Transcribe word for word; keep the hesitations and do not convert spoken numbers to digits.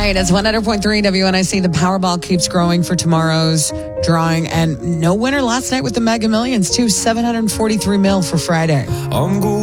right, it's one hundred point three W N I C. The Powerball keeps growing for tomorrow's drawing, and no winner last night with the Mega Millions, too. seven hundred forty-three mil for Friday. I'm going